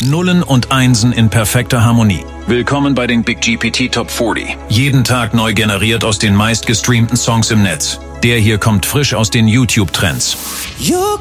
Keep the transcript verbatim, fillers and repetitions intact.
Nullen und Einsen in perfekter Harmonie. Willkommen bei den Big G P T Top vierzig. Jeden Tag neu generiert aus den meistgestreamten Songs im Netz. Der hier kommt frisch aus den YouTube-Trends. You